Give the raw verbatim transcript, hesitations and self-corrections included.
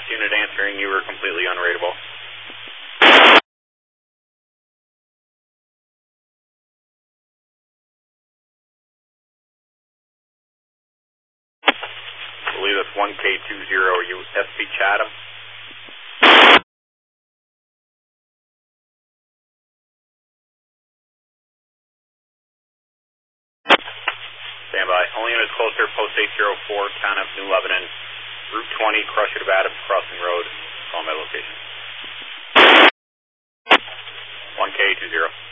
unit answering, you were completely unrateable. I believe that's one K two zero, are you S P Chatham? Stand by. Only units closer, post eight zero four, Conneff, New Lebanon, Route twenty, Crusher to Adams Crossing Road. Call my location. one K two zero.